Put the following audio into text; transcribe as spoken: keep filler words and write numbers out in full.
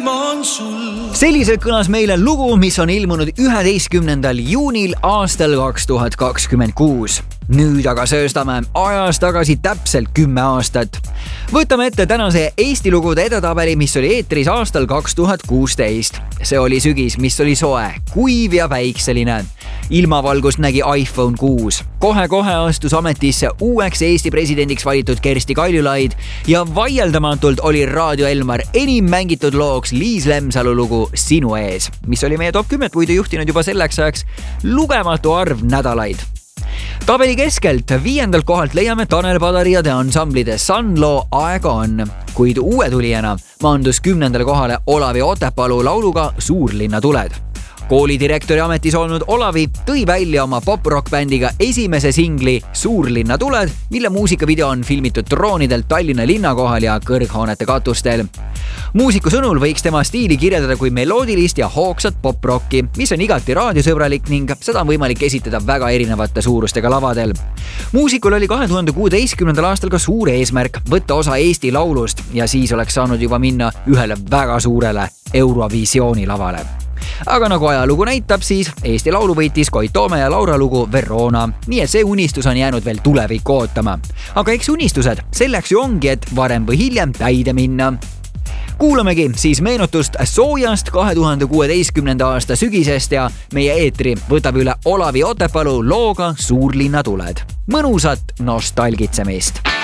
ilma on sul. Selliselt kõlas meile lugu, mis on ilmunud üheteistkümnendal juunil aastal kaks tuhat kakskümmend kuus. Nüüd aga sööstame ajas tagasi täpselt kümme aastat. Võtame ette tänase Eesti lugude edetabeli, mis oli eetris aastal kaks tuhat kuusteist. See oli sügis, mis oli soe, kuiv ja päikseline. Ilmavalgust nägi iPhone kuus. Kohe-kohe astus ametisse uueks Eesti presidendiks valitud Kersti Kaljulaid ja vaieldamatult oli Raadio Elmar enim mängitud looks Liis Lemsalu lugu Sinu ees, mis oli meie top kümmet puidu juhtinud juba selleks ajaks lugematu arv nädalaid. Tabeli keskelt viiendalt kohalt leiame Tanel Padari ja The Ensemblide Sunloo Aega on, kuid uue tulijana maandus kümnendale kohale Olavi Otepalu lauluga Suurlinna tuled. Koolidirektori ametis olnud Olavi tõi välja oma pop-rock-bändiga esimese singli Suurlinna tuled, mille muusikavideo on filmitud droonidelt Tallinna linna kohal ja kõrghoonete katustel. Muusiku sõnul võiks tema stiili kirjeldada kui meloodilist ja hoogsat pop-rocki, mis on igati raadiosõbralik ning seda on võimalik esitada väga erinevate suurustega lavadel. Muusikul oli kahe tuhande kuueteistkümnendal aastal ka suur eesmärk võtta osa Eesti laulust ja siis oleks saanud juba minna ühele väga suurele Eurovisiooni lavale. Aga nagu ajalugu näitab, siis Eesti laulu võitis Koit Toome ja Laura lugu Verona, nii et see unistus on jäänud veel tulevikku ootama. Aga eks unistused selleks ju ongi, et varem või hiljem täide minna. Kuulamegi siis meenutust soojast kahe tuhande kuueteistkümnenda aasta sügisest ja meie eetri võtab üle Olavi Otepalu looga Suurlinna tuled. Mõnusat nostalgitsemist!